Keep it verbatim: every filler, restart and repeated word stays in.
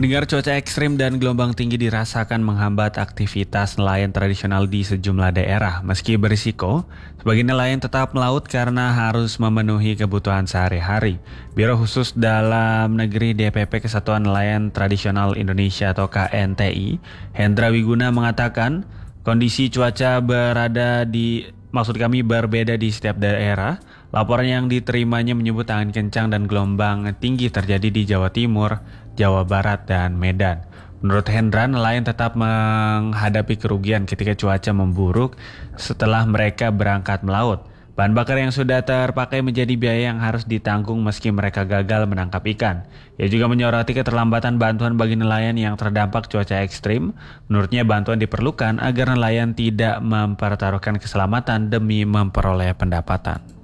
Pendengar, cuaca ekstrim dan gelombang tinggi dirasakan menghambat aktivitas nelayan tradisional di sejumlah daerah. Meski berisiko, sebagian nelayan tetap melaut karena harus memenuhi kebutuhan sehari-hari. Biro Khusus Dalam Negeri D P P Kesatuan Nelayan Tradisional Indonesia atau K N T I, Hendra Wiguna mengatakan, kondisi cuaca berada di Maksud kami berbeda di setiap daerah. Laporan yang diterimanya menyebut angin kencang dan gelombang tinggi terjadi di Jawa Timur, Jawa Barat, dan Medan. Menurut Hendra, nelayan tetap menghadapi kerugian ketika cuaca memburuk setelah mereka berangkat melaut. Bahan bakar yang sudah terpakai menjadi biaya yang harus ditanggung meski mereka gagal menangkap ikan. Ia juga menyoroti keterlambatan bantuan bagi nelayan yang terdampak cuaca ekstrim. Menurutnya bantuan diperlukan agar nelayan tidak mempertaruhkan keselamatan demi memperoleh pendapatan.